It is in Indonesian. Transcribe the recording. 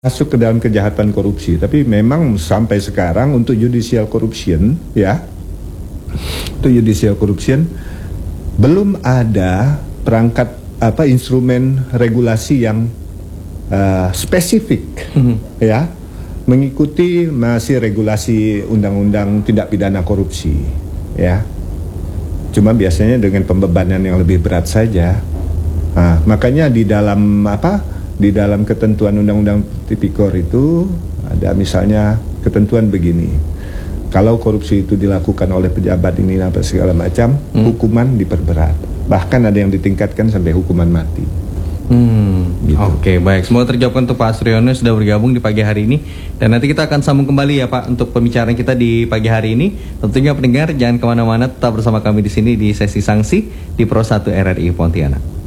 masuk ke dalam kejahatan korupsi, tapi memang sampai sekarang untuk judicial corruption ya, untuk judicial corruption belum ada perangkat instrumen regulasi yang spesifik ya, mengikuti masih regulasi undang-undang tindak pidana korupsi ya. Cuma biasanya dengan pembebanan yang lebih berat saja. Nah, makanya di dalam ketentuan undang-undang tipikor itu ada misalnya ketentuan begini. Kalau korupsi itu dilakukan oleh pejabat ini apa segala macam, hukuman diperberat. Bahkan ada yang ditingkatkan sampai hukuman mati. Gitu. Oke, baik. Semoga terjawab untuk Pak Suryono sudah bergabung di pagi hari ini. Dan nanti kita akan sambung kembali ya Pak untuk pembicaraan kita di pagi hari ini. Tentunya pendengar jangan kemana-mana, tetap bersama kami di sini di sesi sanksi di Pro 1 RRI Pontianak.